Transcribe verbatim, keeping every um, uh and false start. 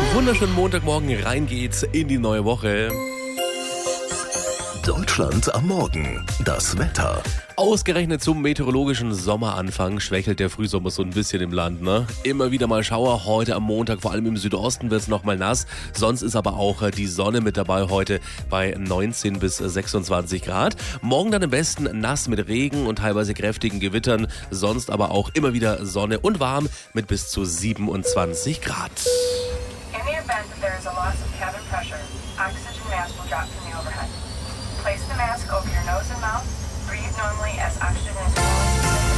Wunderschönen Montagmorgen, rein geht's in die neue Woche. Deutschland am Morgen. Das Wetter. Ausgerechnet zum meteorologischen Sommeranfang schwächelt der Frühsommer so ein bisschen im Land, ne? Immer wieder mal Schauer, heute am Montag, vor allem im Südosten wird's noch mal nass. Sonst ist aber auch die Sonne mit dabei heute bei neunzehn bis sechsundzwanzig Grad. Morgen dann im Westen nass mit Regen und teilweise kräftigen Gewittern. Sonst aber auch immer wieder Sonne und warm mit bis zu siebenundzwanzig Grad. In the event that there is a loss of cabin pressure, oxygen mask will drop from the overhead. Place the mask over your nose and mouth. Breathe normally as oxygen is